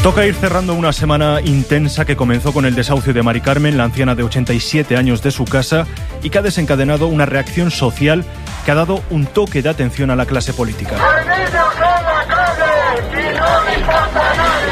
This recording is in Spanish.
Toca ir cerrando una semana intensa que comenzó con el desahucio de Mari Carmen, la anciana de 87 años de su casa, y que ha desencadenado una reacción social que ha dado un toque de atención a la clase política. ¡Los niños en la calle! ¡Y no me importa nada!